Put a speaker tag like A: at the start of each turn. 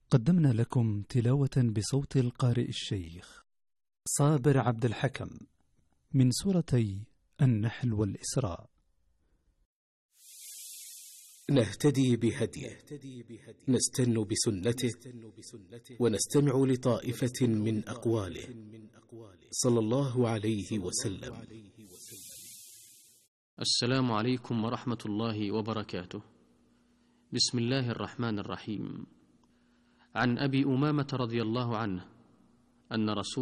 A: قدمنا لكم تلاوة بصوت القارئ الشيخ صابر عبد الحكم من سورتي النحل والإسراء.
B: نهتدي بهديه، نستن بسنته، ونستمع لطائفة من أقواله صلى الله عليه وسلم.
C: السلام عليكم ورحمة الله وبركاته. بسم الله الرحمن الرحيم. عن أبي أمامة رضي الله عنه أن رسول